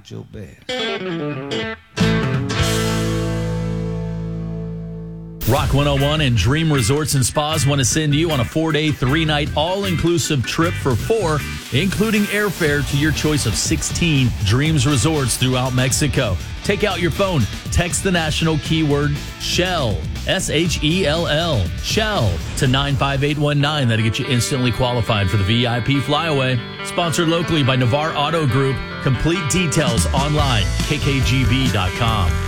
with your best. Rock 101 and Dream Resorts and Spas want to send you on a 4-day, 3-night, all-inclusive trip for 4, including airfare to your choice of 16 Dreams Resorts throughout Mexico. Take out your phone, text the national keyword SHELL, S-H-E-L-L, SHELL, to 95819. That'll get you instantly qualified for the VIP flyaway. Sponsored locally by Navarre Auto Group. Complete details online, kkgb.com.